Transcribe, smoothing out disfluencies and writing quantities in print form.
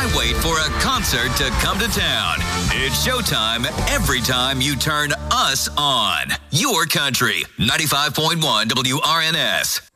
can't wait for a concert to come to town. It's showtime every time you turn us on. Your country, 95.1 WRNS.